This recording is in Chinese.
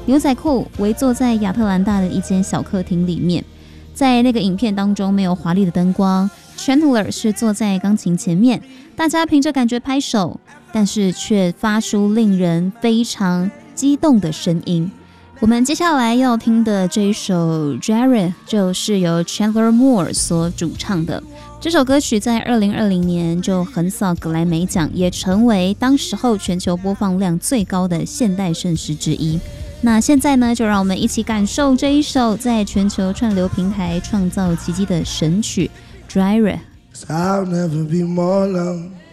牛仔裤，围坐在亚特兰大的一间小客厅里面。在那个影片当中，没有华丽的灯光 ，Chandler 是坐在钢琴前面，大家凭着感觉拍手，但是却发出令人非常激动的声音。我们接下来要听的这一首 Jared 就是由 Chandler Moore 所主唱的。这首歌曲在2020年就横扫格莱美奖，也成为当时候全球播放量最高的现代圣诗之一。那现在呢，就让我们一起感受这一首在全球串流平台创造奇迹的神曲 Jared。 I'll never be more alone